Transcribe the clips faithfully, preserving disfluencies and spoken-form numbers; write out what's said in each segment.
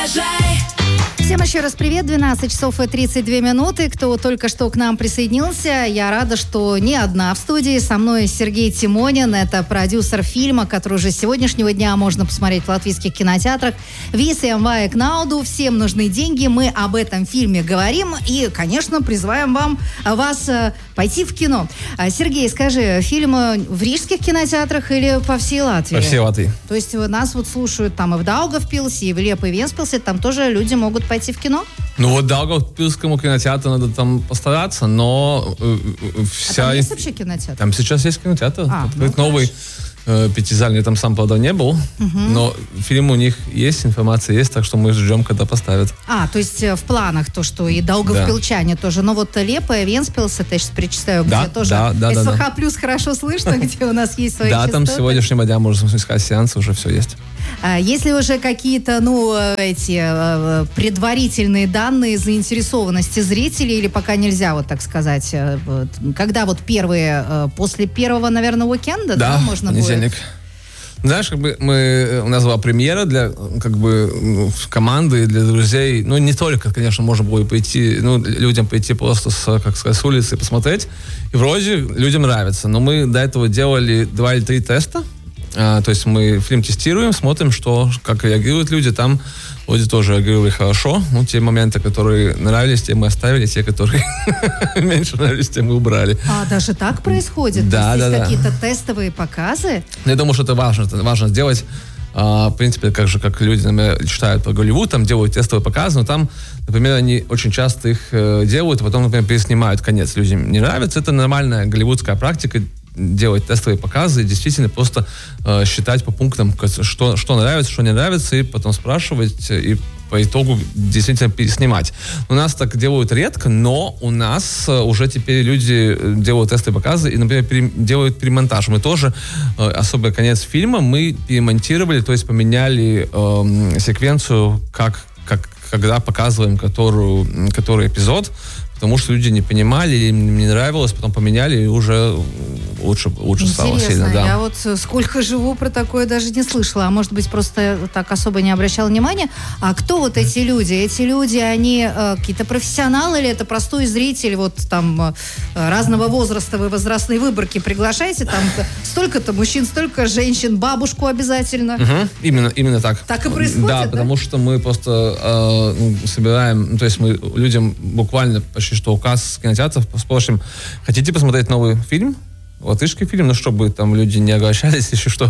Заряжай. Всем еще раз привет, двенадцать часов и тридцать две минуты. Кто только что к нам присоединился, я рада, что не одна в студии. Со мной Сергей Тимонин, это продюсер фильма, который уже с сегодняшнего дня можно посмотреть в латвийских кинотеатрах. Visiem vajag naudu, всем нужны деньги. Мы об этом фильме говорим и, конечно, призываем вам, вас пойти в кино. Сергей, скажи, фильм в рижских кинотеатрах или по всей Латвии? По всей Латвии. То есть нас вот слушают там и в Даугавпилсе, и в Лиепае, и в Вентспилсе, там тоже люди могут пойти в кино? Ну вот Даугавпилскому кинотеатру надо там постараться, но э, вся... А там есть вообще кинотеатр? Там сейчас есть кинотеатр, а, открыт ну, новый э, пятизальный, я там сам, правда, не был, угу. Но фильм у них есть, информация есть, так что мы ждем, когда поставят. А, то есть в планах то, что и Даугавпилчане да. тоже, но вот Лиепая, Вентспилс, это я сейчас перечисляю, где да, тоже да, да, СВХ да, плюс хорошо слышно, где у нас есть свои частоты. Да, там с сегодняшнего дня можно искать сеансы, уже все есть. Есть ли уже какие-то, ну, эти предварительные данные заинтересованности зрителей, или пока нельзя, вот так сказать? Когда вот первые, после первого, наверное, уикенда, да, да можно понедельник. будет? Знаешь, как бы мы, у нас была премьера для как бы ну, команды, для друзей. Ну, не только, конечно, можно было пойти, ну, людям пойти просто с, как сказать, с улицы и посмотреть. И вроде людям нравится. Но мы до этого делали два или три теста. А, то есть мы фильм тестируем, смотрим, что, как реагируют люди. Там люди тоже реагировали хорошо. Ну, те моменты, которые нравились, те мы оставили, те, которые меньше нравились, те мы убрали. А, даже так происходит? Да, то есть да, есть да. какие-то тестовые показы? Я думаю, что это важно, это важно сделать. А, в принципе, как же, как люди, например, читают про Голливуд, там делают тестовые показы, но там, например, они очень часто их э, делают, а потом, например, переснимают конец. Людям не нравится. Это нормальная голливудская практика, делать тестовые показы и действительно просто э, считать по пунктам, что, что нравится, что не нравится, и потом спрашивать, и по итогу действительно переснимать. У нас так делают редко, но у нас уже теперь люди делают тестовые показы и, например, пере, делают перемонтаж. Мы тоже, э, особый конец фильма, мы перемонтировали, то есть поменяли э, секвенцию, как, как, когда показываем которую, который эпизод, потому что люди не понимали, им не нравилось, потом поменяли, и уже лучше, лучше стало сильно. Да. Я вот сколько живу, про такое даже не слышала. А может быть, просто так особо не обращала внимания. А кто вот эти люди? Эти люди, они э, какие-то профессионалы или это простой зритель? Вот там э, разного возраста вы возрастные выборки приглашаете? Там столько-то мужчин, столько женщин, бабушку обязательно. Угу. Именно, именно так. Так и происходит, да? Да, потому что мы просто э, собираем, ну, то есть мы людям буквально почти что указ с кинотеатров спросим, хотите посмотреть новый фильм? Латышский фильм, ну, чтобы там люди не огорчались, еще что.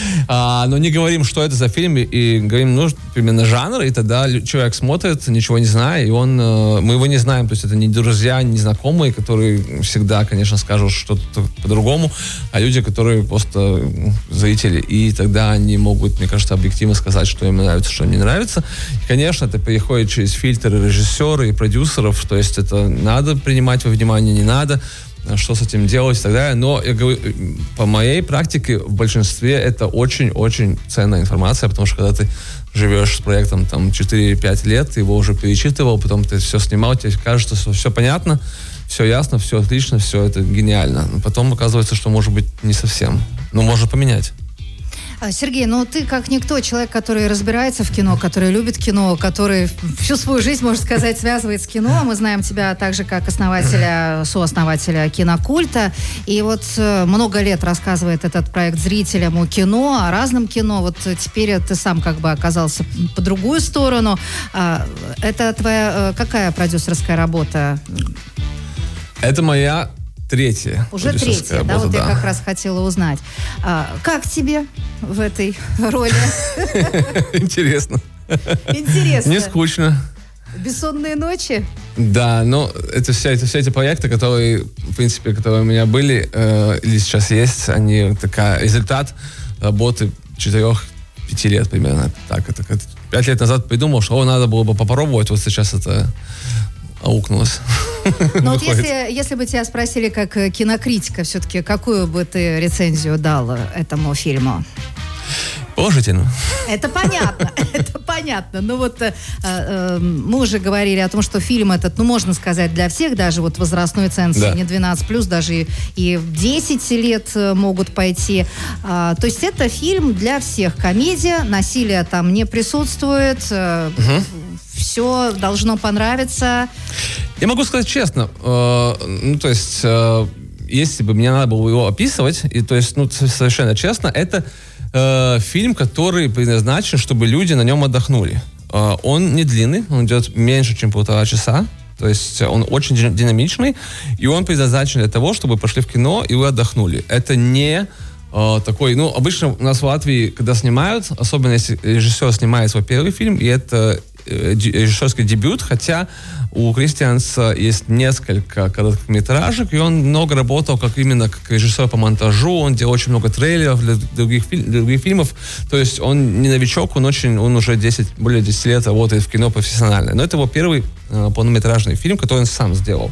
а, но не говорим, что это за фильм, и говорим, ну, примерно жанр, и тогда человек смотрит, ничего не зная, и он, э, мы его не знаем, то есть это не друзья, не знакомые, которые всегда, конечно, скажут что-то по-другому, а люди, которые просто зрители, и тогда они могут, мне кажется, объективно сказать, что им нравится, что не нравится. И, конечно, это переходит через фильтры режиссера и продюсеров, то есть это надо принимать во внимание, не надо, что с этим делать и так далее. Но я говорю, по моей практике в большинстве это очень-очень ценная информация, потому что когда ты живешь с проектом там четыре-пять лет, ты его уже перечитывал, потом ты все снимал, тебе кажется, что все понятно, все ясно, все отлично, все это гениально. Но потом оказывается, что может быть не совсем. Но можно поменять. Сергей, ну ты как никто, человек, который разбирается в кино, который любит кино, который всю свою жизнь, можно сказать, связывает с кино. Мы знаем тебя также как основателя, сооснователя Кинокульта. И вот много лет рассказывает этот проект зрителям о кино, о разном кино. Вот теперь ты сам как бы оказался по другую сторону. Это твоя какая продюсерская работа? Это моя третья. Уже третья, да? Вот да. Я как раз хотела узнать. А, как тебе в этой роли? Интересно. Интересно. Не скучно. Бессонные ночи? Да, но это все, это все эти проекты, которые, в принципе, которые у меня были, э, или сейчас есть, они такая результат работы четырех-пяти лет примерно. Так, это пять лет назад придумал, что о, надо было бы попробовать, вот сейчас это аукнулось. Но вот если, если бы тебя спросили как кинокритика, все-таки какую бы ты рецензию дал этому фильму? Положительно. Это понятно, это понятно. понятно. Ну вот э, э, мы уже говорили о том, что фильм этот, ну можно сказать, для всех, даже вот возрастной ценз да. не двенадцать плюс, даже и, и в десять лет могут пойти. А, то есть это фильм для всех. Комедия, насилие там не присутствует, э, угу. все должно понравиться. Я могу сказать честно, э, ну то есть, э, если бы мне надо было его описывать, и то есть, ну совершенно честно, это э, фильм, который предназначен, чтобы люди на нем отдохнули. Э, он не длинный, он идет меньше, чем полтора часа. То есть он очень динамичный, и он предназначен для того, чтобы пошли в кино и вы отдохнули. Это не э, такой... Ну, обычно у нас в Латвии, когда снимают, особенно если режиссер снимает свой первый фильм, и это э, режиссерский дебют, хотя у Кристианса есть несколько короткометражек, и он много работал как именно как режиссер по монтажу, он делал очень много трейлеров для других, фи- других фильмов, то есть он не новичок, он очень, он уже десять, более десяти лет работает в кино профессионально. Но это его первый э, полнометражный фильм, который он сам сделал.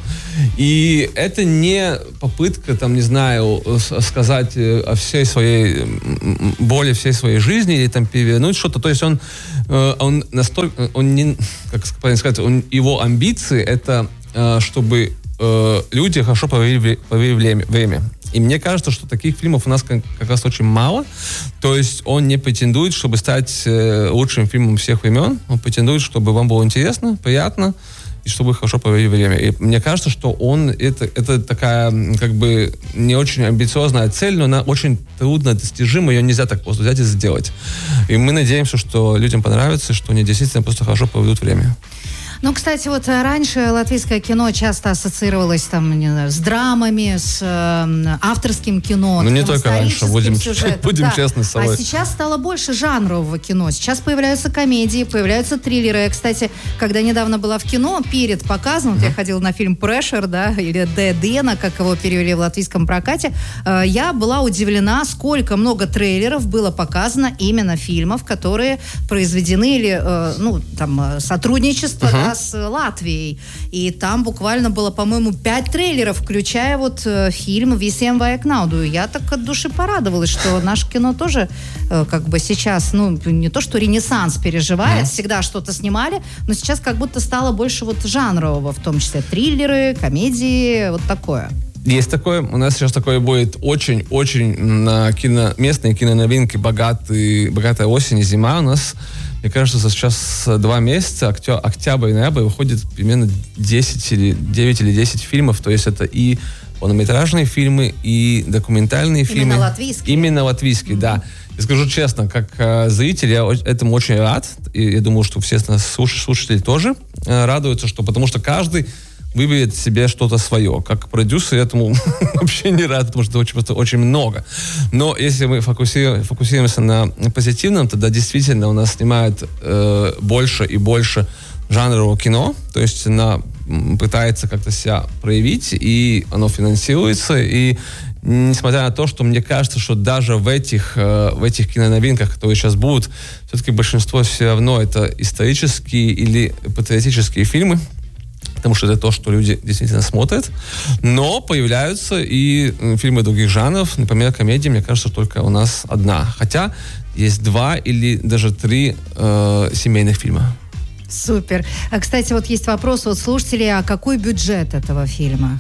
И это не попытка, там, не знаю, сказать о всей своей боли, всей своей жизни, или там перевернуть что-то, то есть он, э, он настолько, он не, как сказать, он, его амбиции это, э, чтобы э, люди хорошо провели, провели время. И мне кажется, что таких фильмов у нас как, как раз очень мало. То есть он не претендует, чтобы стать э, лучшим фильмом всех времен. Он претендует, чтобы вам было интересно, приятно, и чтобы вы хорошо провели время. И мне кажется, что он, это, это такая, как бы, не очень амбициозная цель, но она очень трудно достижима, ее нельзя так просто взять и сделать. И мы надеемся, что людям понравится, что они действительно просто хорошо проведут время. Ну, кстати, вот раньше латвийское кино часто ассоциировалось там, не знаю, с драмами, с э, авторским кино. Ну, не только раньше, будем, будем да. честны с собой. А сейчас стало больше жанрового кино. Сейчас появляются комедии, появляются триллеры. Я, кстати, когда недавно была в кино, перед показом, mm-hmm. я ходила на фильм «Pressure», да, или «Дэдена», как его перевели в латвийском прокате, э, я была удивлена, сколько много трейлеров было показано именно фильмов, которые произведены или, э, ну, там, сотрудничество, mm-hmm. да, с Латвией. И там буквально было, по-моему, пять трейлеров, включая вот э, фильм «Visiem vajag naudu». Я так от души порадовалась, что наше кино тоже э, как бы сейчас, ну, не то, что ренессанс переживает, mm-hmm. всегда что-то снимали, но сейчас как будто стало больше вот жанрового, в том числе триллеры, комедии, вот такое. Есть такое, у нас сейчас такое будет очень-очень на кино, местные киноновинки, богатые, богатая осень и зима у нас. Мне кажется, сейчас два месяца, октя, октябрь и ноябрь, выходит примерно десять или девять или десять фильмов. То есть это и полнометражные фильмы, и документальные Именно фильмы. Латвийские. Именно латвийские, mm-hmm. да. И скажу честно, как э, зритель, я этому очень рад. И я думаю, что все нас слушатели тоже э, радуются, что, потому что каждый выберет себе что-то свое. Как продюсер я этому вообще не рад, потому что это очень, просто очень много. Но если мы фокусируем, фокусируемся на позитивном, тогда действительно у нас снимают э, больше и больше жанрового кино, то есть она пытается как-то себя проявить, и оно финансируется, и несмотря на то, что мне кажется, что даже в этих, э, в этих киноновинках, которые сейчас будут, все-таки большинство все равно это исторические или патриотические фильмы, потому что это то, что люди действительно смотрят. Но появляются и фильмы других жанров. Например, комедии, мне кажется, только у нас одна. Хотя есть два или даже три э, семейных фильма. Супер. А, кстати, вот есть вопрос от слушателей, а какой бюджет этого фильма?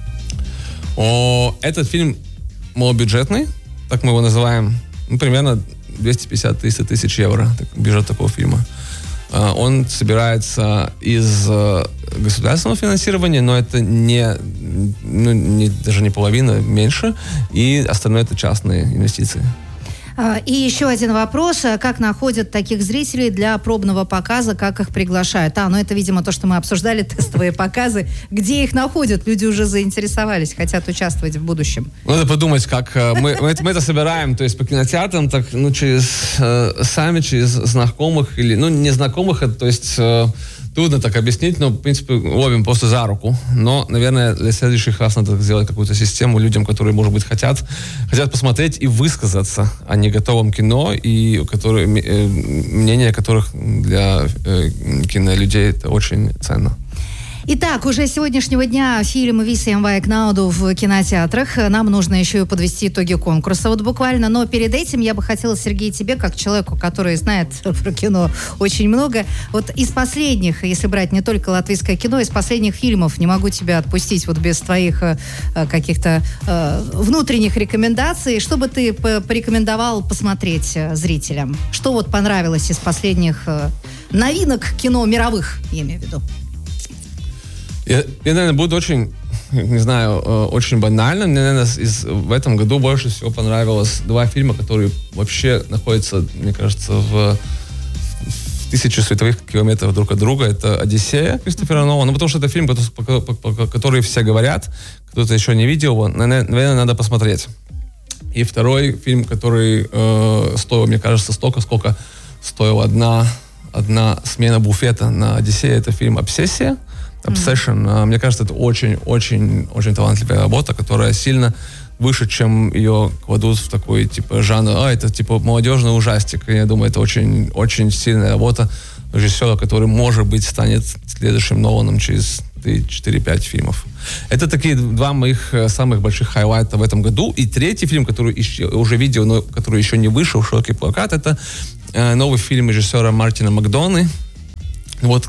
О, этот фильм малобюджетный, так мы его называем. Ну, примерно двести пятьдесят - триста тысяч евро так, бюджет такого фильма. Он собирается из государственного финансирования, но это не, ну, не, даже не половина, меньше, и остальное это частные инвестиции. И еще один вопрос. Как находят таких зрителей для пробного показа, как их приглашают? А, ну это, видимо, то, что мы обсуждали, тестовые показы. Где их находят? Люди уже заинтересовались, хотят участвовать в будущем. Надо подумать, как мы, мы, это, мы это собираем, то есть по кинотеатрам, так, ну, через э, сами, через знакомых, или, ну, незнакомых, это, то есть э, трудно так объяснить, но, в принципе, ловим просто за руку. Но, наверное, для следующих раз надо сделать какую-то систему людям, которые, может быть, хотят, хотят посмотреть и высказаться о неготовом кино, и которые, мнение которых для э, кинолюдей это очень ценно. Итак, уже с сегодняшнего дня фильм «Ви Сі Ем Вай Кнауду» в кинотеатрах. Нам нужно еще и подвести итоги конкурса вот буквально. Но перед этим я бы хотела, Сергей, тебе, как человеку, который знает про кино очень много, вот из последних, если брать не только латвийское кино, из последних фильмов, не могу тебя отпустить вот без твоих э, каких-то э, внутренних рекомендаций, что бы ты порекомендовал посмотреть зрителям? Что вот понравилось из последних э, новинок кино мировых, я имею в виду? Я, я, наверное, буду очень, не знаю, очень банально. Мне, наверное, из, в этом году больше всего понравилось два фильма, которые вообще находятся, мне кажется, в, в тысячу световых километров друг от друга. Это «Одиссея» Кристофера Нолана. Ну, потому что это фильм, который все говорят, кто-то еще не видел его, наверное, надо посмотреть. И второй фильм, который э, стоил, мне кажется, столько, сколько стоила одна, одна смена буфета на «Одиссее», это фильм «Обсессия». Obsession. Mm-hmm. Мне кажется, это очень-очень-очень талантливая работа, которая сильно выше, чем ее кладут в такой, типа, жанр. А, это, типа, молодежный ужастик. И я думаю, это очень-очень сильная работа режиссера, который, может быть, станет следующим Ноланом через три-четыре-пять фильмов. Это такие два моих самых больших хайлайта в этом году. И третий фильм, который еще, уже видел, но который еще не вышел, «Широкий прокат», это э, новый фильм режиссера Мартина Макдоны. Вот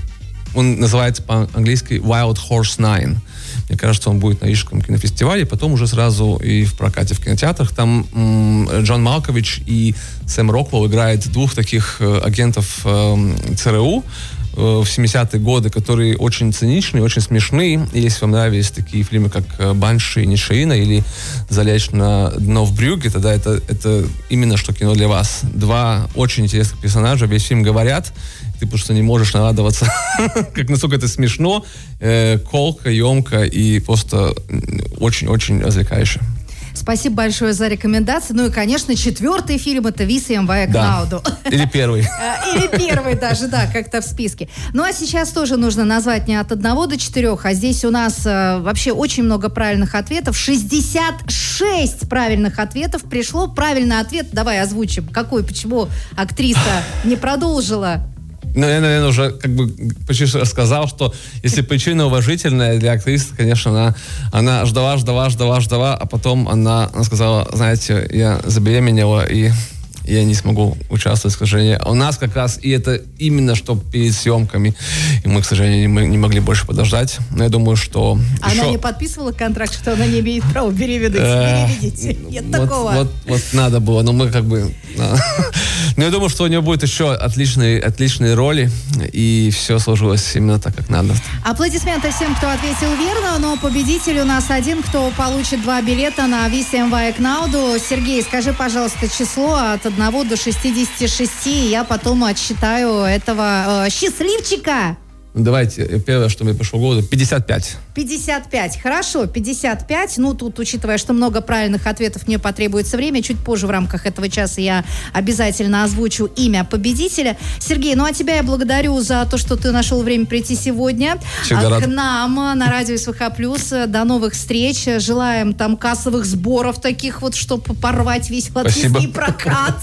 он называется по-английски Wild Horse Nine. Мне кажется, он будет на Рижском кинофестивале, потом уже сразу и в прокате в кинотеатрах. Там м- Джон Малкович и Сэм Роквелл играют двух таких э, агентов э, ЦРУ э, в семидесятые годы, которые очень циничные, очень смешные. И если вам нравились такие фильмы, как «Банши» и «Ниширина» или «Залечь на дно в Брюгге», тогда это, это именно что кино для вас. Два очень интересных персонажа, весь фильм говорят, ты просто не можешь нарадоваться, как насколько это смешно, э, колко, емко и просто очень-очень развлекающе. Спасибо большое за рекомендации. Ну и, конечно, четвертый фильм — это «Ви Сі Ем Вай Кнауду». Или первый. Или первый даже, да, как-то в списке. Ну а сейчас тоже нужно назвать не от одного до четырех, а здесь у нас э, вообще очень много правильных ответов. шестьдесят шесть правильных ответов пришло. Правильный ответ, давай озвучим. Какой, почему актриса не продолжила? Ну, я, наверное, уже как бы почти рассказал, что если причина уважительная для актрисы, конечно, она, она ждала, ждала, ждала, ждала, а потом она, она сказала, знаете, я забеременела, и я не смогу участвовать, к сожалению. У нас как раз, и это именно что перед съемками, и мы, к сожалению, не, не могли больше подождать. Но я думаю, что... Она еще... не подписывала контракт, что она не имеет права беременеть? Беременеть? Нет такого. Вот, вот надо было, но мы как бы... Но я думаю, что у нее будет еще отличные, отличные роли, и все сложилось именно так, как надо. Аплодисменты всем, кто ответил верно, но победитель у нас один, кто получит два билета на «Ви Сі Ем Вай Кнауду». Сергей, скажи, пожалуйста, число от одного до шестидесяти шести, и я потом отсчитаю этого э, счастливчика. Давайте, первое, что мне пришло в голову, пятьдесят пять. пятьдесят пять. Хорошо, пятьдесят пять. Ну, тут, учитывая, что много правильных ответов, мне потребуется время. Чуть позже в рамках этого часа я обязательно озвучу имя победителя. Сергей, ну а тебя я благодарю за то, что ты нашел время прийти сегодня Всегда к рад. нам на радио СВХ плюс. До новых встреч. Желаем там кассовых сборов таких вот, чтобы порвать весь латвийский прокат.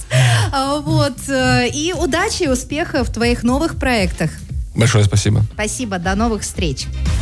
Вот. И удачи и успехов в твоих новых проектах. Большое спасибо. Спасибо. До новых встреч.